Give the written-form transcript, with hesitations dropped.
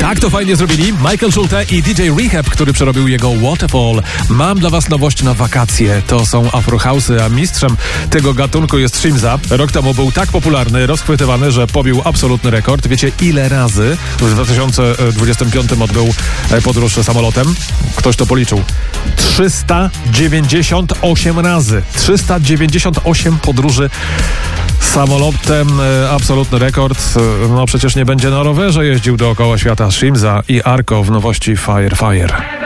Tak to fajnie zrobili Michael Schulte i DJ Rehab, który przerobił jego Waterfall. Mam dla was nowość na wakacje. To są Afrohouse'y, a mistrzem tego gatunku jest Shimza. Rok temu był tak popularny, rozchwytywany, że pobił absolutny rekord. Wiecie, ile razy w 2025 odbył podróż samolotem? Ktoś to policzył. 398 razy. 398 podróży samolotem, absolutny rekord. No przecież nie będzie na rowerze jeździł dookoła świata Shimza i Arko w nowości Fire.